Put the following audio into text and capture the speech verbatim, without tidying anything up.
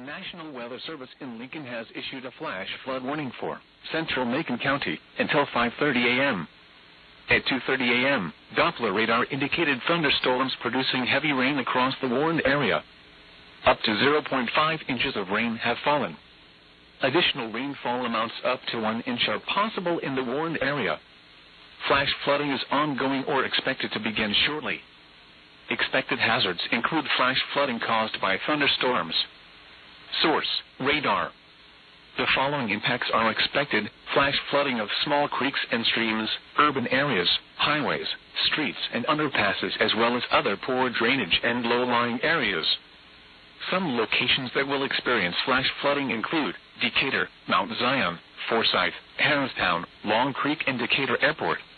National Weather Service in Lincoln has issued a flash flood warning for central Macon County until five thirty a m At two thirty a m, Doppler radar indicated thunderstorms producing heavy rain across the warned area. Up to zero point five inches of rain have fallen. Additional rainfall amounts up to one inch are possible in the warned area. Flash flooding is ongoing or expected to begin shortly. Expected hazards include flash flooding caused by thunderstorms. Source: radar. The following impacts are expected: flash flooding of small creeks and streams, urban areas, highways, streets and underpasses, as well as other poor drainage and low-lying areas. Some locations that will experience flash flooding include Decatur, Mount Zion, Forsyth, Harristown, Long Creek and Decatur Airport.